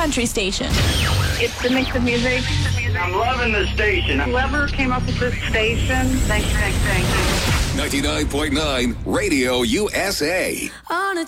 country station. It's the mix of music. I'm loving the station. Whoever came up with this station, thanks. 99.9 Radio USA. On a